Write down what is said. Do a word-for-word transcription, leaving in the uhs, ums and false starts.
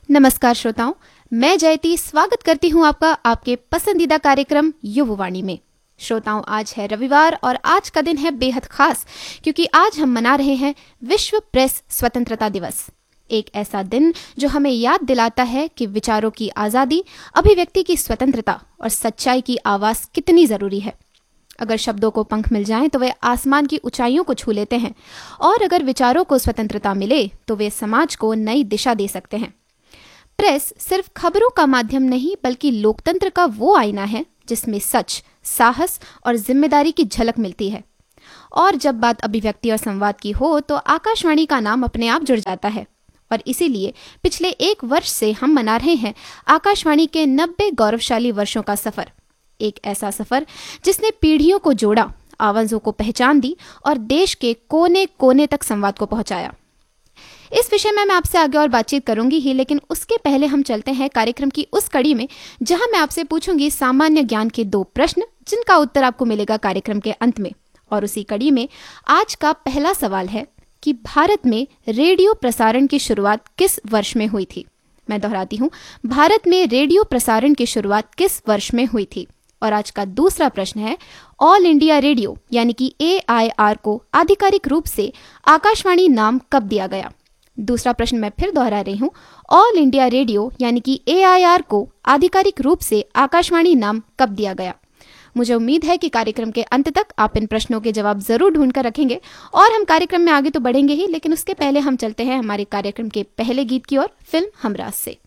नमस्कार श्रोताओं, मैं जयती स्वागत करती हूं आपका आपके पसंदीदा कार्यक्रम युववाणी में। श्रोताओं, आज है रविवार और आज का दिन है बेहद खास क्योंकि आज हम मना रहे हैं विश्व प्रेस स्वतंत्रता दिवस। एक ऐसा दिन जो हमें याद दिलाता है कि विचारों की आज़ादी, अभिव्यक्ति की स्वतंत्रता और सच्चाई की आवाज़ कितनी ज़रूरी है। अगर शब्दों को पंख मिल जाएं तो वे आसमान की ऊंचाइयों को छू लेते हैं और अगर विचारों को स्वतंत्रता मिले तो वे समाज को नई दिशा दे सकते हैं। प्रेस सिर्फ खबरों का माध्यम नहीं बल्कि लोकतंत्र का वो आईना है जिसमें सच, साहस और जिम्मेदारी की झलक मिलती है। और जब बात अभिव्यक्ति और संवाद की हो तो आकाशवाणी का नाम अपने आप जुड़ जाता है और इसीलिए पिछले एक वर्ष से हम मना रहे हैं आकाशवाणी के नब्बे गौरवशाली वर्षों का सफर। एक ऐसा सफर जिसने पीढ़ियों को जोड़ा, आवाज़ों को पहचान दी और देश के कोने कोने तक संवाद को पहुंचाया। इस विषय में मैं आपसे आगे और बातचीत करूंगी ही, लेकिन उसके पहले हम चलते हैं कार्यक्रम की उस कड़ी में जहां मैं आपसे पूछूंगी सामान्य ज्ञान के दो प्रश्न जिनका उत्तर आपको मिलेगा कार्यक्रम के अंत में। और उसी कड़ी में आज का पहला सवाल है कि भारत में रेडियो प्रसारण की शुरुआत किस वर्ष में हुई थी। मैं दोहराती हूँ, भारत में रेडियो प्रसारण की शुरुआत किस वर्ष में हुई थी। और आज का दूसरा प्रश्न है, ऑल इंडिया रेडियो यानी कि ए आई आर को आधिकारिक रूप से आकाशवाणी नाम कब दिया गया। दूसरा प्रश्न मैं फिर दोहरा रही हूँ, ऑल इंडिया रेडियो यानी कि ए आई आर को आधिकारिक रूप से आकाशवाणी नाम कब दिया गया। मुझे उम्मीद है कि कार्यक्रम के अंत तक आप इन प्रश्नों के जवाब जरूर ढूंढ कर रखेंगे और हम कार्यक्रम में आगे तो बढ़ेंगे ही, लेकिन उसके पहले हम चलते हैं हमारे कार्यक्रम के पहले गीत की ओर, फिल्म हमराज से।